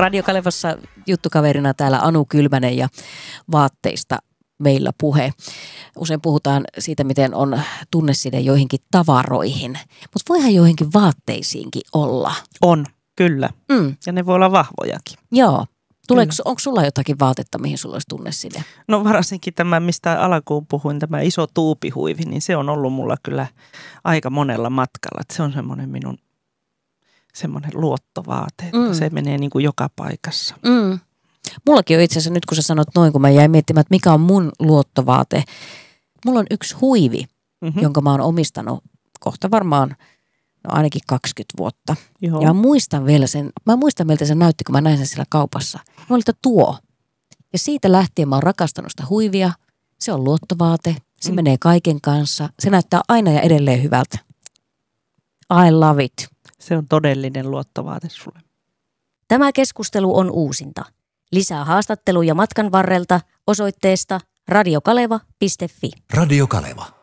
Radio Kalevassa juttukaverina täällä Anu Kylmänen ja vaatteista meillä puhe. Usein puhutaan siitä, miten on tunneside joihinkin tavaroihin, mutta voihan joihinkin vaatteisiinkin olla. On, kyllä. Ja ne voi olla vahvojakin. Joo. Onko sulla jotakin vaatetta, mihin sulla olisi tunneside? No varsinkin tämä, mistä alkuun puhuin, tämä iso tuupihuivi, niin se on ollut mulla kyllä aika monella matkalla. Että se on semmoinen minun luottovaate, että se menee niin kuin joka paikassa. Mullakin on itse asiassa nyt, kun sä sanot noin, kun mä jäin miettimään, että mikä on mun luottovaate. Mulla on yksi huivi, jonka mä oon omistanut kohta varmaan ainakin 20 vuotta. Joo. Ja mä muistan miltä se näytti, kun mä näin sen siellä kaupassa. Mä olin, että tuo. Ja siitä lähtien mä oon rakastanut sitä huivia. Se on luottovaate. Se menee kaiken kanssa. Se näyttää aina ja edelleen hyvältä. I love it. Se on todellinen luottovaate sulle. Tämä keskustelu on uusinta. Lisää haastatteluja matkan varrelta osoitteesta radiokaleva.fi. Radio Kaleva.